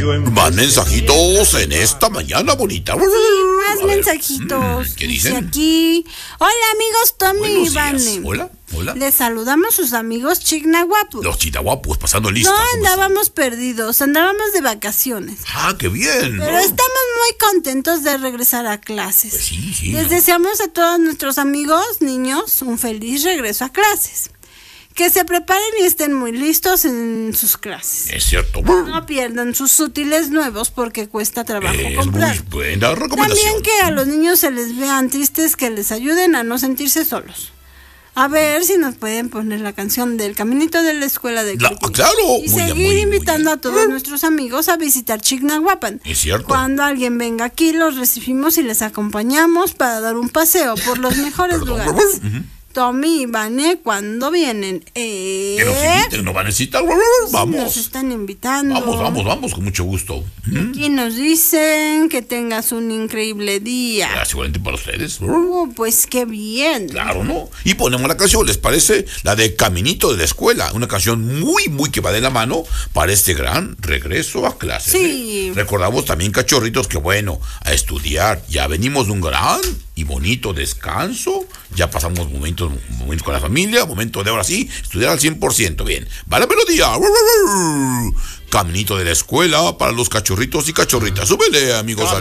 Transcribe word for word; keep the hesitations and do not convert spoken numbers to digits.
Más mensajitos en esta mañana bonita. Sí, más mensajitos. ¿Qué dicen? Dice aquí. Hola amigos Tommy y Vane. Hola, hola. Les saludamos sus amigos Chignahuapos. Los chitaguapos pasando lista. No andábamos perdidos, andábamos de vacaciones. Ah, qué bien. Pero ¿no? estamos muy contentos de regresar a clases. Pues sí, sí. Les ¿no? deseamos a todos nuestros amigos, niños, un feliz regreso a clases. Que se preparen y estén muy listos en sus clases. Es cierto. No pierdan sus útiles nuevos porque cuesta trabajo Es comprar. muy buena recomendación. También que a los niños se les vean tristes, que les ayuden a no sentirse solos. A ver si nos pueden poner la canción del Caminito de la Escuela de La, Cuti. claro. Y muy seguir bien, muy invitando bien. a todos nuestros amigos a visitar Chignahuapan. Es cierto. Cuando alguien venga aquí, los recibimos y les acompañamos para dar un paseo por los mejores Perdón. lugares. Ujú. Tommy y Vane, ¿cuándo vienen? Eh, Que nos inviten, nos van a necesitar. Vamos. Nos están invitando. Vamos, vamos, vamos, con mucho gusto. ¿Mm? Aquí nos dicen que tengas un increíble día. Ah, seguramente para ustedes. Oh, pues qué bien. Claro, ¿no? Y ponemos la canción, ¿les parece? La de Caminito de la Escuela. Una canción muy, muy que va de la mano para este gran regreso a clases. Sí. ¿eh? Recordamos también, cachorritos, que bueno, a estudiar. Ya venimos de un gran y bonito descanso. Ya pasamos momentos, momentos con la familia. Momento de ahora sí, estudiar al cien por ciento. Bien, va la melodía. Caminito de la Escuela para los cachorritos y cachorritas. Súbele, amigos.